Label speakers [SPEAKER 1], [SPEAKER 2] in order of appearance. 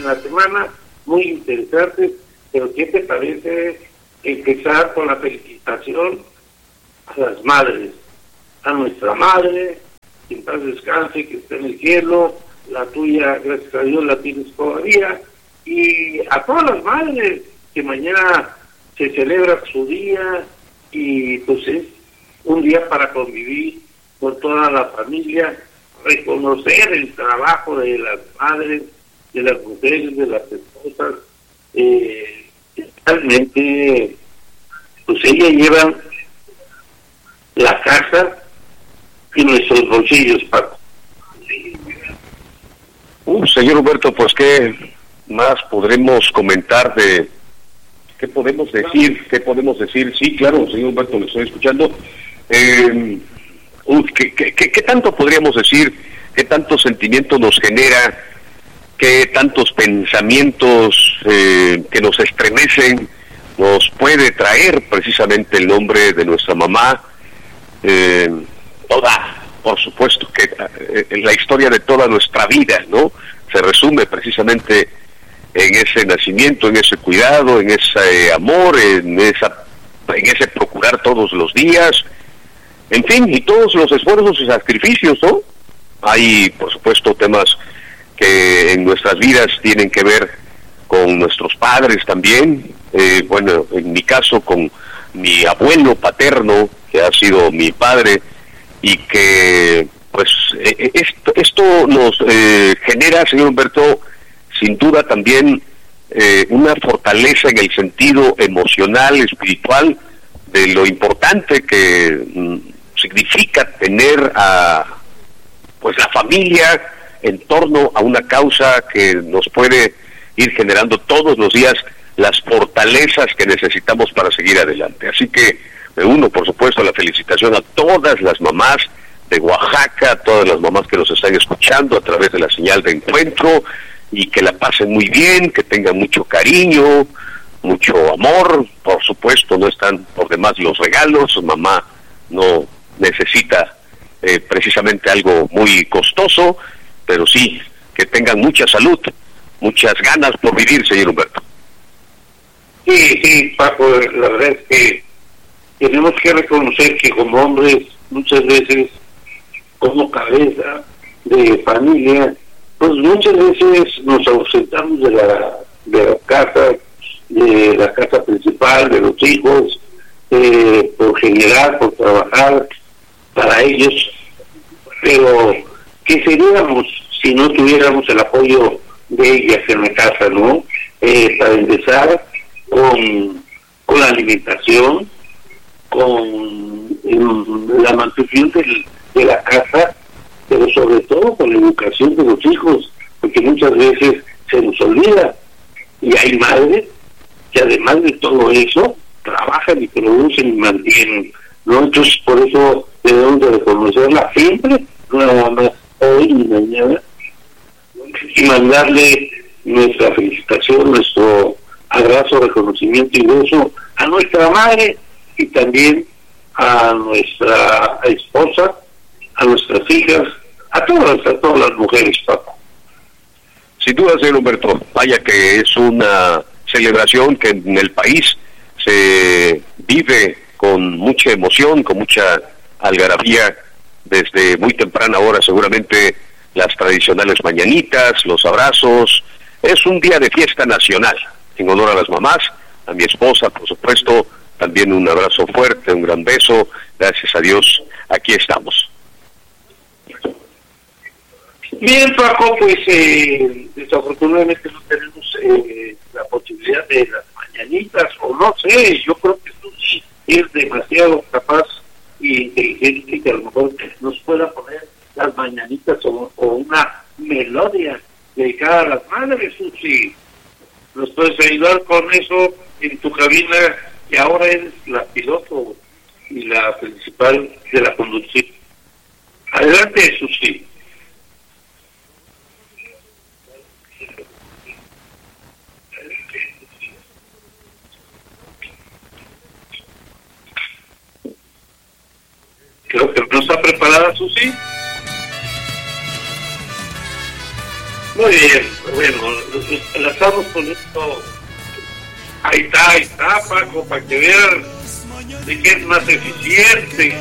[SPEAKER 1] en la semana, muy interesantes, pero ¿qué te parece empezar con la felicitación a las madres? A nuestra madre, que en paz descanse, que está en el cielo, la tuya, gracias a Dios, la tienes todavía, y a todas las madres, que mañana se celebra su día, y pues es un día para convivir con toda la familia, reconocer el trabajo de las madres, de las mujeres, de las esposas, realmente, pues ellas llevan la casa en nuestros bolsillos, Paco.
[SPEAKER 2] Señor Humberto, pues qué más podremos comentar de... ¿Qué podemos decir? Sí, claro, señor Humberto, le estoy escuchando. ¿Qué tanto podríamos decir? ¿Qué tanto sentimiento nos genera? ¿Qué tantos pensamientos que nos estremecen nos puede traer precisamente el nombre de nuestra mamá? Por supuesto que la historia de toda nuestra vida, ¿no? Se resume precisamente en ese nacimiento, en ese cuidado, en ese amor, en ese procurar todos los días, en fin, y todos los esfuerzos y sacrificios, ¿no? Hay, por supuesto, temas que en nuestras vidas tienen que ver con nuestros padres también, bueno, en mi caso con mi abuelo paterno, que ha sido mi padre, y que, pues, esto nos genera, señor Humberto, sin duda también una fortaleza en el sentido emocional, espiritual, de lo importante que significa tener a pues la familia en torno a una causa que nos puede ir generando todos los días las fortalezas que necesitamos para seguir adelante. Así que me uno, por supuesto, a la felicitación a todas las mamás de Oaxaca, a todas las mamás que nos están escuchando a través de la señal de encuentro, y que la pasen muy bien, que tengan mucho cariño, mucho amor. Por supuesto, no están por demás los regalos, mamá no necesita precisamente algo muy costoso, pero sí que tengan mucha salud, muchas ganas por vivir, señor Humberto.
[SPEAKER 1] Sí, Paco, la verdad es que tenemos que reconocer que como hombres, muchas veces, como cabeza de familia, pues muchas veces nos ausentamos de la casa principal, de los hijos, por generar, por trabajar para ellos, pero ¿qué seríamos si no tuviéramos el apoyo de ellas en la casa, no? Para empezar con la alimentación, con la mantención de la casa, pero sobre todo con la educación de los hijos, porque muchas veces se nos olvida, y hay madres que además de todo eso trabajan y producen y mantienen, ¿no? Entonces por eso debemos de reconocerla siempre, no nada más hoy y mañana, y mandarle nuestra felicitación, nuestro abrazo, reconocimiento y beso a nuestra madre, y también a nuestra esposa, a nuestras hijas, a todas las mujeres, Paco.
[SPEAKER 2] Sin duda, señor Humberto, vaya que es una celebración que en el país se vive con mucha emoción, con mucha algarabía, desde muy temprana hora seguramente las tradicionales mañanitas, los abrazos. Es un día de fiesta nacional, en honor a las mamás, a mi esposa, por supuesto, también un abrazo fuerte, un gran beso, gracias a Dios, aquí estamos.
[SPEAKER 1] Bien, Paco, pues desafortunadamente no tenemos la posibilidad de las mañanitas, o no sé, yo creo que tú sí eres demasiado capaz y inteligente que a lo mejor nos pueda poner las mañanitas o una melodía dedicada a las madres, Susi. ¿Nos puedes ayudar con eso en tu cabina, que ahora eres la piloto y la principal de la conducción? Adelante, Susi. Creo que no está preparada, Susi. Muy bien, bueno, la estamos poniendo. Ahí está, Paco, para que vean de qué es más eficiente.